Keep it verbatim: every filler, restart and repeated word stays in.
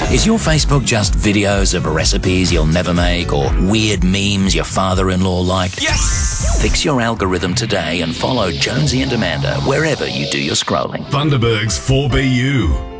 Is your Facebook just videos of recipes you'll never make or weird memes your father-in-law liked? Yes! Fix your algorithm today and follow Jonesy and Amanda wherever you do your scrolling. Bundaberg's four B U.